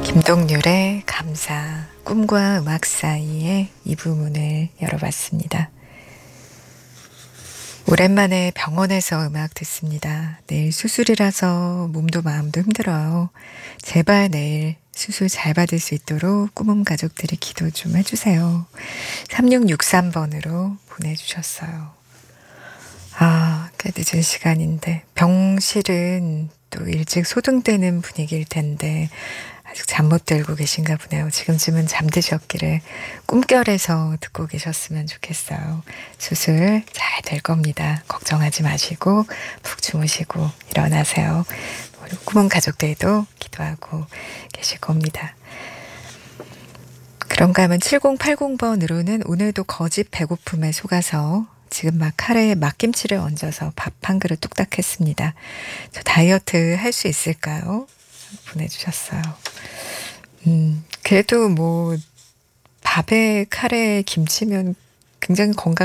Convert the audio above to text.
김동률의 감사, 꿈과 음악 사이의 이 부문을 열어봤습니다. 오랜만에 병원에서 음악 듣습니다. 내일 수술이라서 몸도 마음도 힘들어요. 제발 내일 수술 잘 받을 수 있도록 꿈음 가족들이 기도 좀 해주세요. 3663번으로 보내주셨어요. 꽤 늦은 시간인데 병실은 또 일찍 소등되는 분위기일 텐데 아직 잠 못 들고 계신가 보네요. 지금쯤은 잠드셨기를 꿈결에서 듣고 계셨으면 좋겠어요. 수술 잘 될 겁니다. 걱정하지 마시고 푹 주무시고 일어나세요. 우리 꿈은 가족들도 기도하고 계실 겁니다. 그런가 하면 7080번으로는 오늘도 거짓 배고픔에 속아서 지금 막 카레에 막김치를 얹어서 밥 한 그릇 뚝딱 했습니다. 저 다이어트 할 수 있을까요? 보내주셨어요. 그래도 뭐 밥에 카레에 김치면 굉장히 건강